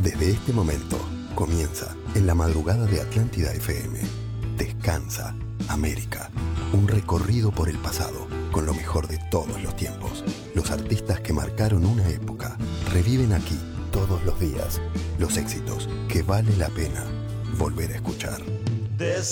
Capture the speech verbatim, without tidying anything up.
Desde este momento comienza en la madrugada de Atlántida F M. Descansa América. Un recorrido por el pasado con lo mejor de todos los tiempos. Los artistas que marcaron una época reviven aquí todos los días los éxitos que vale la pena volver a escuchar.